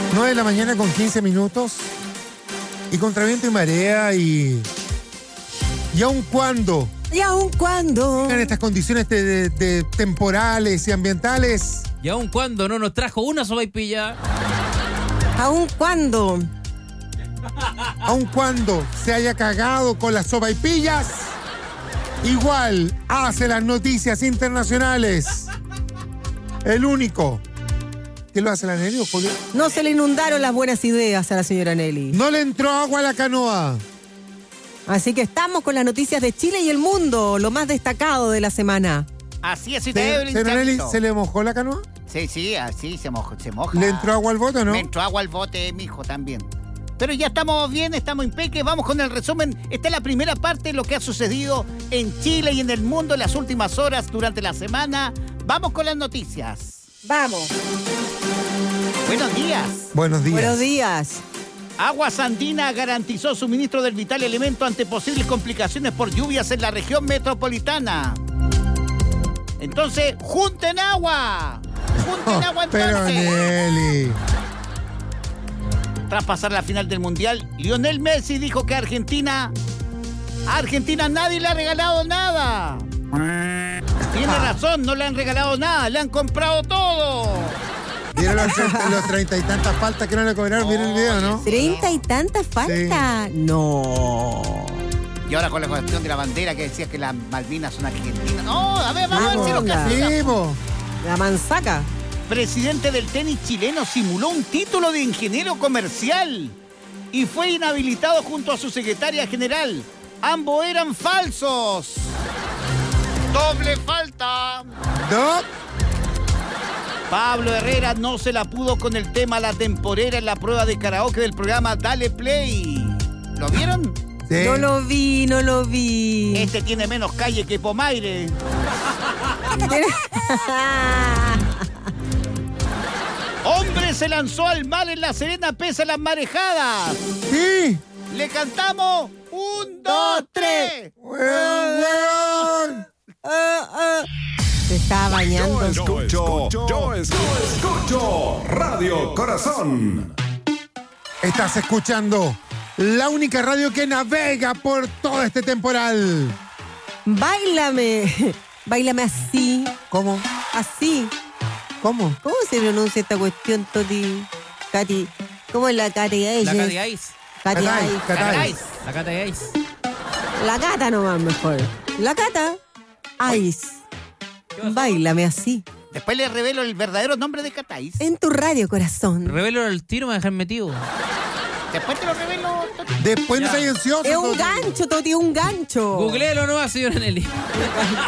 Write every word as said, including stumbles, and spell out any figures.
nueve de la mañana con quince minutos. Y contra viento y marea y... ¿Y aun cuando? ¿Y aun cuando? En estas condiciones de, de, de temporales y ambientales. ¿Y aun cuando no nos trajo una sopaipilla? ¿Aun cuando? Aun cuando se haya cagado con las sopaipillas, igual hace las noticias internacionales. El único que lo hace la Nelly, Julio. No se le inundaron las buenas ideas a la señora Nelly. No le entró agua a la canoa. Así que estamos con las noticias de Chile y el mundo, lo más destacado de la semana. Así es, Se, señora Nelly, ¿se le mojó la canoa? Sí, sí, así se moja. Se moja. ¿Le entró agua al bote o no? Le entró agua al bote, mijo, también. Pero ya estamos bien, estamos impeques. Vamos con el resumen. Esta es la primera parte de lo que ha sucedido en Chile y en el mundo en las últimas horas durante la semana. Vamos con las noticias. Vamos. Buenos días. Buenos días. Buenos días. Aguas Andina garantizó suministro del vital elemento ante posibles complicaciones por lluvias en la región metropolitana. Entonces, junten agua. Junten agua entonces. Pero Nelly. Tras pasar la final del Mundial, Lionel Messi dijo que Argentina... A Argentina nadie le ha regalado nada. Tiene razón, no le han regalado nada, le han comprado todo. ¿Vieron los, los treinta y tantas faltas que no le cobraron? ¿Vieron el video, no? ¿Treinta y tantas faltas? Sí. No. Y ahora con la cuestión de la bandera que decía que las Malvinas son argentinas. No, a ver, vamos Vivo, a ver si los castigamos. La manzaca. Presidente del tenis chileno simuló un título de ingeniero comercial y fue inhabilitado junto a su secretaria general. Ambos eran falsos. Doble falta. No. Pablo Herrera no se la pudo con el tema La Temporera en la prueba de karaoke del programa Dale Play. ¿Lo vieron? Sí. No lo vi, no lo vi. Este tiene menos calle que Pomaire. Hombre se lanzó al mar en La Serena pese a las marejadas. Sí. Le cantamos un, dos, tres. ¡Weón, weón! Uh, uh. Se estaba bañando. Yo escucho, yo escucho, escucho Radio Corazón. Estás escuchando la única radio que navega por todo este temporal. Báilame. Báilame así. ¿Cómo? Así. ¿Cómo? ¿Cómo se pronuncia esta cuestión, Toti? Katy. ¿Cómo es la Katy Ice? La Katy Ice. Katy Catay, Ice. Catay. La Katy Ice. La Cata nomás mejor. La Cata Ice. Báilame así. Después le revelo el verdadero nombre de Catais. En tu radio, corazón. Revelo el tiro, me dejan metido. Después te lo revelo. Toti. Después no Ya. seas ansioso. Es un Toti. gancho, Toti, un gancho. Googlealo nomás, señora Nelly.